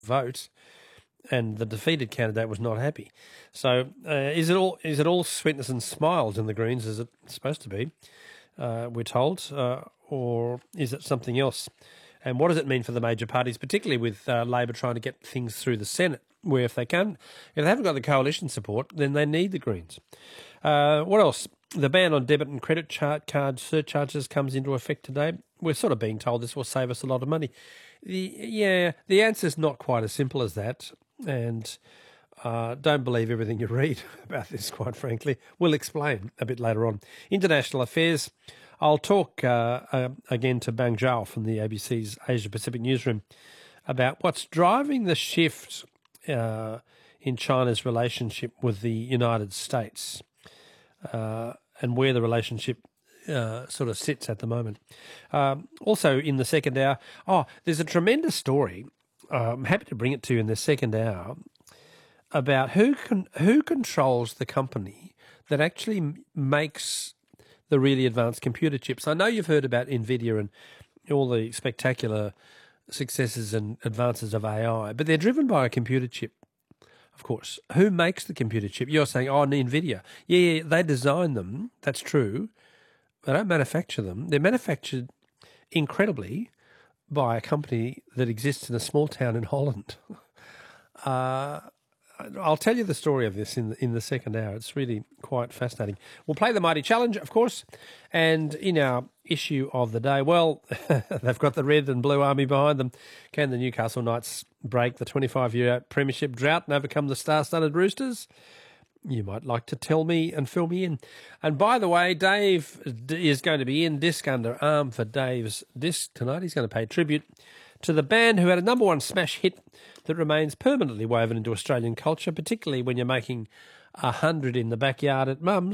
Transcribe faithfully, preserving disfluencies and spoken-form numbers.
vote, and the defeated candidate was not happy. So uh, is it all is it all sweetness and smiles in the Greens, as it's supposed to be, uh, we're told, uh, or is it something else? And what does it mean for the major parties, particularly with uh, Labor trying to get things through the Senate, where if they can, if they haven't got the coalition support, then they need the Greens. Uh, what else? The ban on debit and credit chart card surcharges comes into effect today. We're sort of being told this will save us a lot of money. The, yeah, the answer's not quite as simple as that, and uh, don't believe everything you read about this, quite frankly. We'll explain a bit later on. International affairs. I'll talk uh, uh, again to Bang Zhao from the A B C's Asia Pacific newsroom about what's driving the shift uh, in China's relationship with the United States uh, and where the relationship uh, sort of sits at the moment. Um, also in the second hour, oh, there's a tremendous story. Uh, I'm happy to bring it to you in the second hour about who con- who controls the company that actually m- makes the really advanced computer chips. I know you've heard about NVIDIA and all the spectacular successes and advances of A I, but they're driven by a computer chip, of course. Who makes the computer chip? You're saying, oh, NVIDIA. Yeah, yeah, they design them. That's true. They don't manufacture them. They're manufactured incredibly by a company that exists in a small town in Holland. Uh, I'll tell you the story of this in the, in the second hour. It's really quite fascinating. We'll play the Mighty Challenge, of course, and in our issue of the day, well, they've got the red and blue army behind them. Can the Newcastle Knights break the twenty-five-year premiership drought and overcome the star-studded Roosters? You might like to tell me and fill me in. And by the way, Dave is going to be in Disc Under Arm for Dave's Disc tonight. He's going to pay tribute to the band who had a number one smash hit that remains permanently woven into Australian culture, particularly when you're making a hundred in the backyard at Mum's.